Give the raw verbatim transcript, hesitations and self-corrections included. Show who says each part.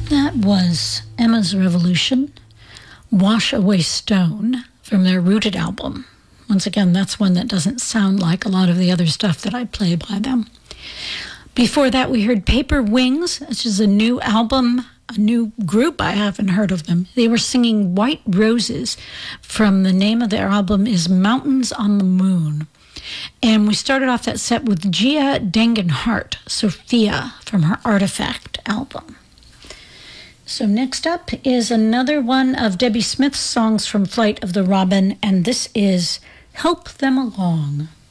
Speaker 1: That was Emma's Revolution, Wash Away Stone, from their Rooted album. Once again, that's one that doesn't sound like a lot of the other stuff that I play by them. Before that, we heard Paper Wings, which is a new album, a new group. I haven't heard of them. They were singing White Roses from the name of their album is Mountains on the Moon. And we started off that set with Gia Dangenhart, Sophia, from her Artifact album. So next up is another one of Debbie Smith's songs from Flight of the Robin, and this is Help Them Along.